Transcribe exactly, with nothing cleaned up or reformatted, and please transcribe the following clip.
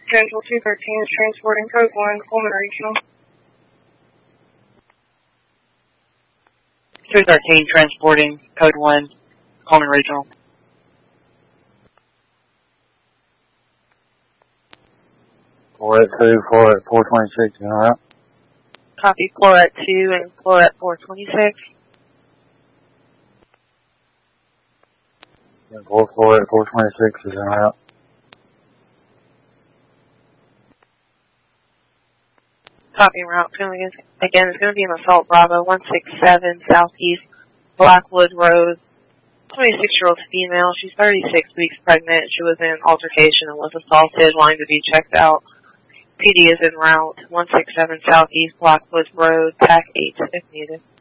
Central two thirteen is transporting code one, Coleman Regional. two thirteen transporting code one, Coleman Regional. four eight two, four eight four twenty-six, you know that? Copy Floret two and Floret four twenty-six. Yeah, four eight four twenty-six is in route. Copy route. Again, it's going to be an Assault Bravo one six seven Southeast Blackwood Road. twenty-six-year-old female. She's thirty-six weeks pregnant. She was in altercation and was assaulted, line to be checked out. P D is en route, one six seven Southeast Blackwood Road, P A C eight if needed.